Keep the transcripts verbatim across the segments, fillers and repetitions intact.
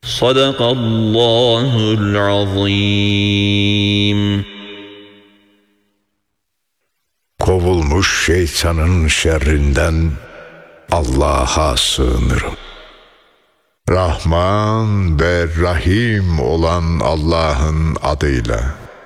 Sadakallahul azim. Kovulmuş şeytanın şerrinden Allah'a sığınırım. Rahman ve Rahim olan Allah'ın adıyla.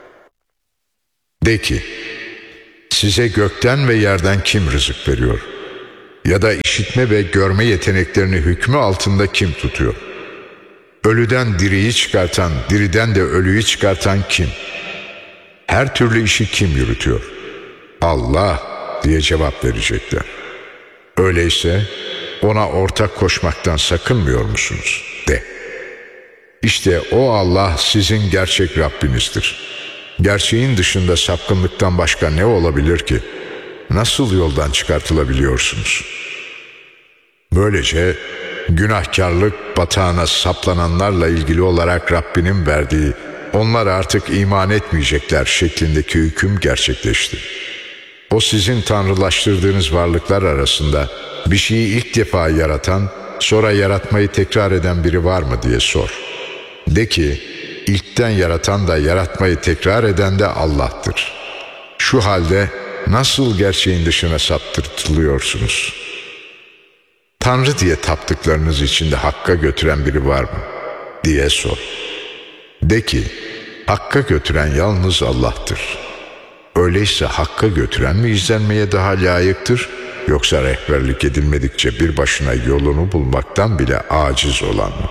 De ki, size gökten ve yerden kim rızık veriyor? Ya da işitme ve görme yeteneklerini hükmü altında kim tutuyor? Ölüden diriyi çıkartan, diriden de ölüyü çıkartan kim? Her türlü işi kim yürütüyor? Allah diye cevap verecekler. Öyleyse ona ortak koşmaktan sakınmıyor musunuz? De. İşte o Allah sizin gerçek Rabbinizdir. Gerçeğin dışında sapkınlıktan başka ne olabilir ki? Nasıl yoldan çıkartılabiliyorsunuz? Böylece günahkarlık batağına saplananlarla ilgili olarak Rabbinin verdiği, onlar artık iman etmeyecekler şeklindeki hüküm gerçekleşti. O sizin tanrılaştırdığınız varlıklar arasında bir şeyi ilk defa yaratan, sonra yaratmayı tekrar eden biri var mı diye sor. De ki, ilkten yaratan da yaratmayı tekrar eden de Allah'tır. Şu halde nasıl gerçeğin dışına saptırtılıyorsunuz? Tanrı diye taptıklarınız içinde Hakk'a götüren biri var mı diye sor. De ki, Hakk'a götüren yalnız Allah'tır. Öyleyse Hakk'a götüren mi izlenmeye daha layıktır, yoksa rehberlik edilmedikçe bir başına yolunu bulmaktan bile aciz olan mı?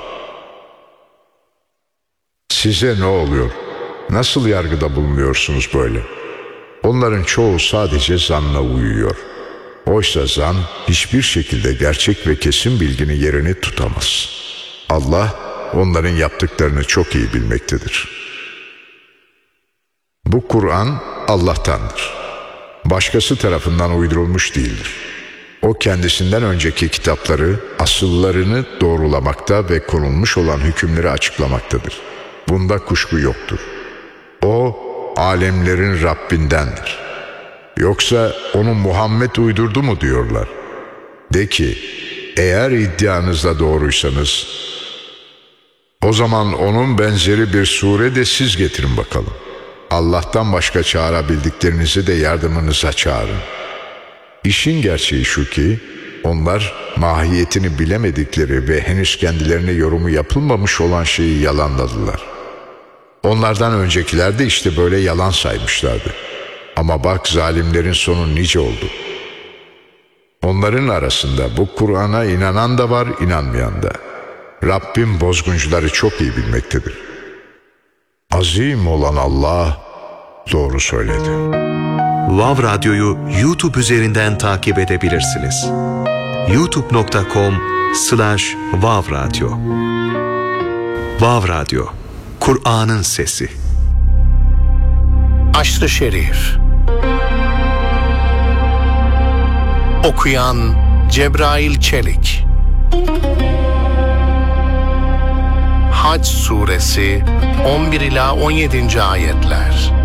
Size ne oluyor? Nasıl yargıda bulunuyorsunuz böyle? Onların çoğu sadece zanla uyuyor. Oysa zan hiçbir şekilde gerçek ve kesin bilginin yerini tutamaz. Allah onların yaptıklarını çok iyi bilmektedir. Bu Kur'an Allah'tandır. Başkası tarafından uydurulmuş değildir. O kendisinden önceki kitapları, asıllarını doğrulamakta ve konulmuş olan hükümleri açıklamaktadır. Bunda kuşku yoktur. O, alemlerin Rabbindendir. Yoksa onu Muhammed uydurdu mu diyorlar. De ki, eğer iddianızda doğruysanız, o zaman onun benzeri bir sure de siz getirin bakalım. Allah'tan başka çağırabildiklerinizi de yardımınıza çağırın. İşin gerçeği şu ki, onlar mahiyetini bilemedikleri ve henüz kendilerine yorumu yapılmamış olan şeyi yalanladılar. Onlardan öncekiler de işte böyle yalan saymışlardı. Ama bak zalimlerin sonu nice oldu. Onların arasında bu Kur'an'a inanan da var, inanmayan da. Rabbim bozguncuları çok iyi bilmektedir. Azim olan Allah doğru söyledi. Vav Radyo'yu YouTube üzerinden takip edebilirsiniz. youtube nokta com slash vav radyo. Vav Radyo, Kur'an'ın sesi. Aşr-ı Şerif. Okuyan Cebrail Çelik. Hac Suresi on bir ila on yedinci ayetler.